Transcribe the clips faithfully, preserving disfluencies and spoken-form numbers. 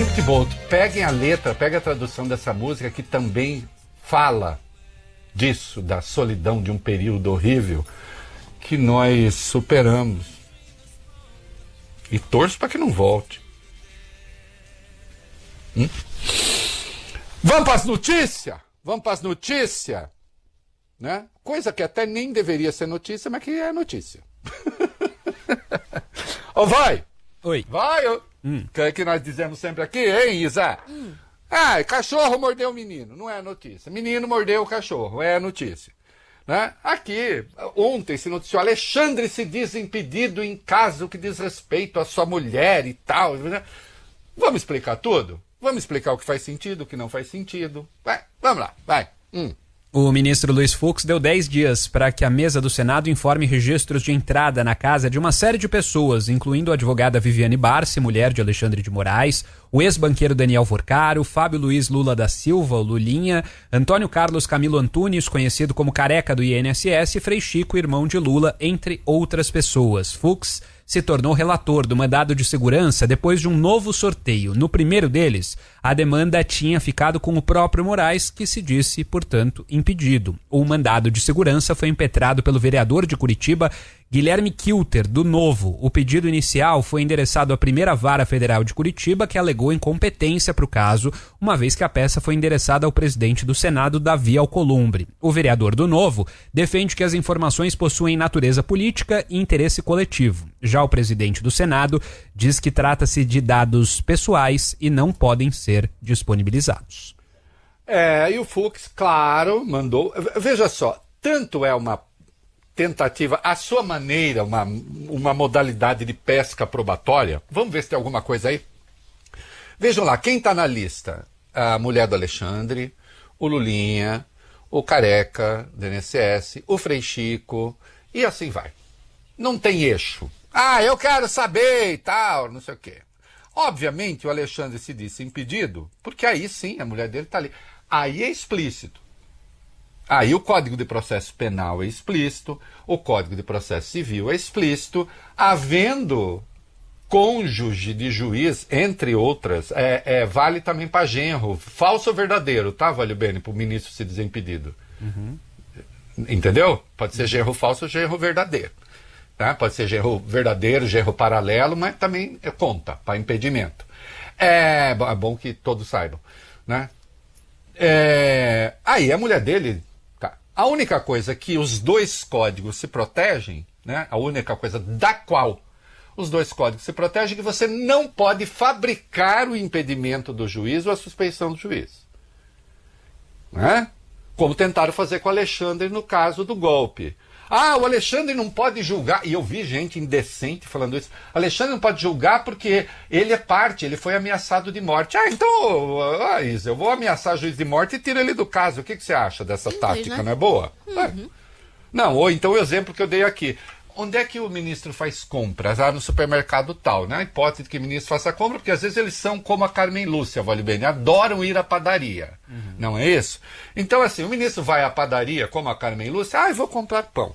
muito bom. Peguem a letra, peguem a tradução dessa música que também fala disso, da solidão de um período horrível que nós superamos. E torço para que não volte. Hum? Vamos para as notícias? Vamos para as notícias? Né? Coisa que até nem deveria ser notícia, mas que é notícia. Ô, oh, vai! Oi. Vai! Hum. Que é que nós dizemos sempre aqui, hein, Isa? Hum. Ah, cachorro mordeu o menino, não é notícia. Menino mordeu o cachorro, é notícia. Né? Aqui, ontem se noticiou, Alexandre se diz impedido em caso que diz respeito à sua mulher e tal. Né? Vamos explicar tudo? Vamos explicar o que faz sentido, o que não faz sentido. Vai, vamos lá, vai. Hum. O ministro Luiz Fux deu dez dias para que a mesa do Senado informe registros de entrada na casa de uma série de pessoas, incluindo a advogada Viviane Barsi, mulher de Alexandre de Moraes, o ex-banqueiro Daniel Vorcaro, Fábio Luiz Lula da Silva, o Lulinha, Antônio Carlos Camilo Antunes, conhecido como Careca do I N S S, e Frei Chico, irmão de Lula, entre outras pessoas. Fux se tornou relator do mandado de segurança depois de um novo sorteio. No primeiro deles, a demanda tinha ficado com o próprio Moraes, que se disse, portanto, impedido. O mandado de segurança foi impetrado pelo vereador de Curitiba, Guilherme Kilter, do Novo. O pedido inicial foi endereçado à primeira vara federal de Curitiba, que alegou incompetência para o caso, uma vez que a peça foi endereçada ao presidente do Senado, Davi Alcolumbre. O vereador do Novo defende que as informações possuem natureza política e interesse coletivo. Já o presidente do Senado diz que trata-se de dados pessoais e não podem ser disponibilizados. É, e o Fux, claro, mandou... Veja só, tanto é uma tentativa, a sua maneira, uma, uma modalidade de pesca probatória. Vamos ver se tem alguma coisa aí. Vejam lá, quem está na lista? A mulher do Alexandre, o Lulinha, o Careca do I N S S, o Frei Chico, e assim vai. Não tem eixo. Ah, eu quero saber e tal, não sei o quê. Obviamente o Alexandre se disse impedido, porque aí sim a mulher dele está ali. Aí é explícito. Aí o Código de Processo Penal é explícito, o Código de Processo Civil é explícito, havendo cônjuge de juiz, entre outras, é, é, vale também para genro, falso ou verdadeiro, tá, Valio Bene, para o ministro se dizer impedido. Uhum. Entendeu? Pode ser genro falso ou genro verdadeiro. Tá? Pode ser genro verdadeiro, genro paralelo, mas também conta para impedimento. É, é bom que todos saibam. Né? É, aí a mulher dele... A única coisa que os dois códigos se protegem, né, a única coisa da qual os dois códigos se protegem é que você não pode fabricar o impedimento do juiz ou a suspeição do juiz. Né? Como tentaram fazer com o Alexandre no caso do golpe. Ah, o Alexandre não pode julgar, e eu vi gente indecente falando isso, Alexandre não pode julgar porque ele é parte, ele foi ameaçado de morte. Ah, então, ah, Isa, eu vou ameaçar juiz de morte e tiro ele do caso. O que, que você acha dessa Entendi, tática, né? Não é boa? Uhum. É. Não, ou então o exemplo que eu dei aqui. Onde é que o ministro faz compras? Ah, no supermercado tal, né? A hipótese de que o ministro faça compra, porque às vezes eles são como a Carmen Lúcia, vale bem, adoram ir à padaria. Uhum. Não é isso? Então, assim, o ministro vai à padaria como a Carmen Lúcia, ah, eu vou comprar pão.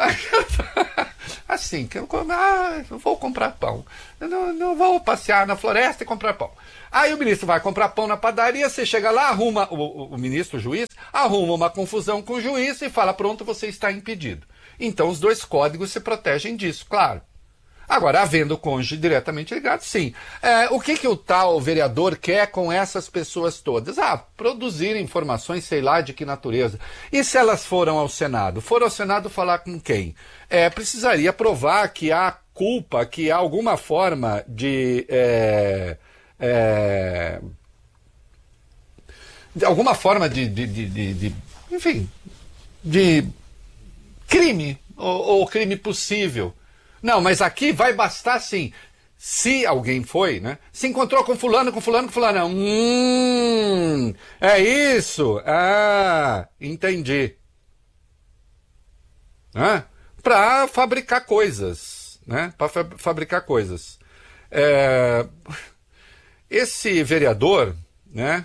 Assim, que eu, ah, eu vou comprar pão. Eu não, não vou passear na floresta e comprar pão. Aí o ministro vai comprar pão na padaria, você chega lá, arruma, o, o, o ministro, o juiz, arruma uma confusão com o juiz e fala, pronto, você está impedido. Então os dois códigos se protegem disso, claro. Agora, havendo o cônjuge diretamente ligado, sim. É, o que, que o tal vereador quer com essas pessoas todas? Ah, produzir informações, sei lá de que natureza. E se elas foram ao Senado? Foram ao Senado falar com quem? É, precisaria provar que há culpa, que há alguma forma de... É, é, de alguma forma de, de, de, de, de enfim, de crime, ou, ou crime possível. Não, mas aqui vai bastar sim. Se alguém foi, né? Se encontrou com fulano, com fulano, com fulano. Hum, é isso? Ah, entendi. Ah, para fabricar coisas, né? Para fa fabricar coisas. É, esse vereador, né?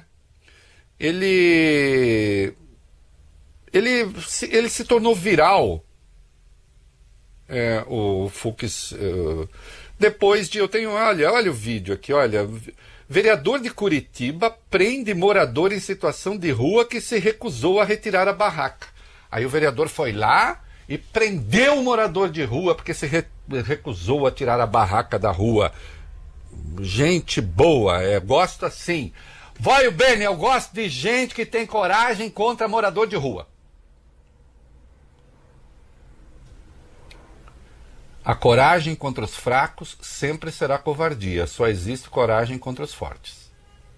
Ele, ele, ele se tornou viral. É, o Fux uh, Depois de, eu tenho, olha, olha o vídeo aqui, olha, vereador de Curitiba prende morador em situação de rua que se recusou a retirar a barraca. Aí o vereador foi lá e prendeu o morador de rua porque se re, recusou a tirar a barraca da rua. Gente boa, é, gosto assim. Vai o Beni, eu gosto de gente que tem coragem contra morador de rua. A coragem contra os fracos sempre será covardia. Só existe coragem contra os fortes.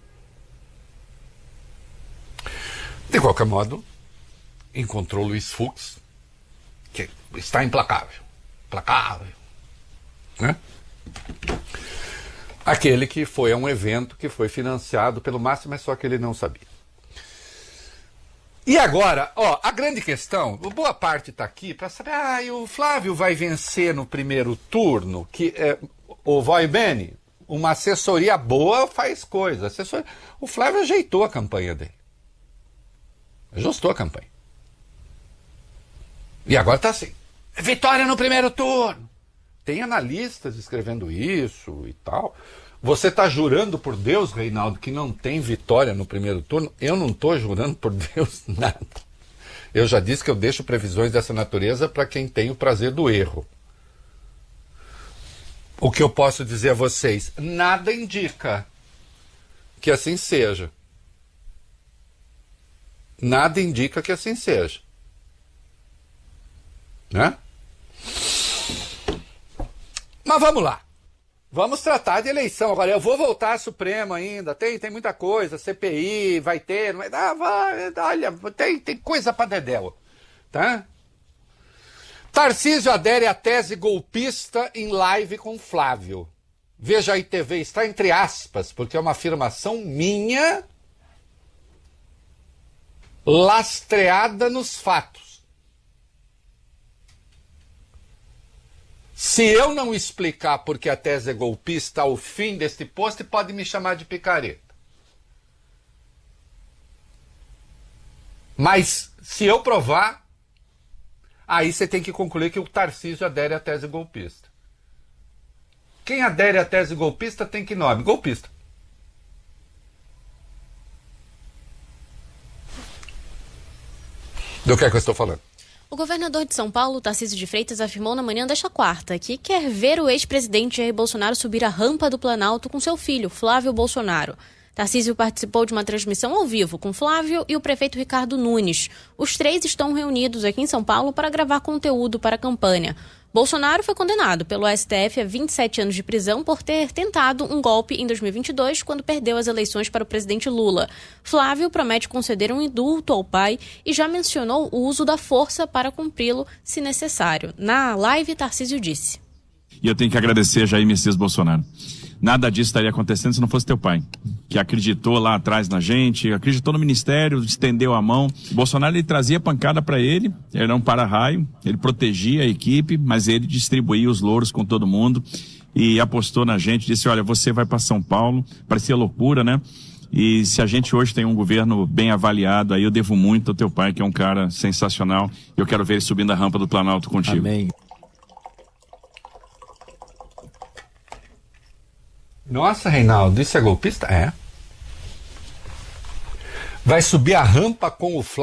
De qualquer modo, encontrou Luiz Fux, que está implacável. Implacável. Né? Aquele que foi a um evento que foi financiado pelo Máximo, é só que ele não sabia. E agora, ó, a grande questão, boa parte está aqui para saber, ah, e o Flávio vai vencer no primeiro turno, que é, o Vai Beni, uma assessoria boa faz coisa. Assessoria, o Flávio ajeitou a campanha dele. Ajustou a campanha. E agora está assim, vitória no primeiro turno. Tem analistas escrevendo isso e tal. Você está jurando por Deus, Reinaldo, que não tem vitória no primeiro turno? Eu não estou jurando por Deus nada. Eu já disse que eu deixo previsões dessa natureza para quem tem o prazer do erro. O que eu posso dizer a vocês? Nada indica que assim seja. Nada indica que assim seja. Né? Mas vamos lá. Vamos tratar de eleição. Agora, eu vou voltar à Suprema ainda. Tem, tem muita coisa. C P I, vai ter. Não vai, ah, vai, olha, tem, tem coisa pra dedéu. Tá? Tarcísio adere à tese golpista em live com Flávio. Veja aí T V, está entre aspas, porque é uma afirmação minha lastreada nos fatos. Se eu não explicar porque a tese é golpista ao fim deste post, pode me chamar de picareta. Mas se eu provar, aí você tem que concluir que o Tarcísio adere à tese golpista. Quem adere à tese golpista tem que nome? Golpista. Do que é que eu estou falando? O governador de São Paulo, Tarcísio de Freitas, afirmou na manhã desta quarta que quer ver o ex-presidente Jair Bolsonaro subir a rampa do Planalto com seu filho, Flávio Bolsonaro. Tarcísio participou de uma transmissão ao vivo com Flávio e o prefeito Ricardo Nunes. Os três estão reunidos aqui em São Paulo para gravar conteúdo para a campanha. Bolsonaro foi condenado pelo S T F a vinte e sete anos de prisão por ter tentado um golpe em dois mil e vinte e dois, quando perdeu as eleições para o presidente Lula. Flávio promete conceder um indulto ao pai e já mencionou o uso da força para cumpri-lo, se necessário. Na live, Tarcísio disse: E eu tenho que agradecer a Jair Messias Bolsonaro. Nada disso estaria acontecendo se não fosse teu pai, que acreditou lá atrás na gente, acreditou no ministério, estendeu a mão. Bolsonaro, ele trazia pancada para ele, ele era um para-raio, ele protegia a equipe, mas ele distribuía os louros com todo mundo e apostou na gente, disse, olha, você vai para São Paulo. Parecia loucura, né? E se a gente hoje tem um governo bem avaliado, aí eu devo muito ao teu pai, que é um cara sensacional. Eu quero ver ele subindo a rampa do Planalto contigo. Amém. Nossa, Reinaldo, isso é golpista? É. Vai subir a rampa com o Flávio.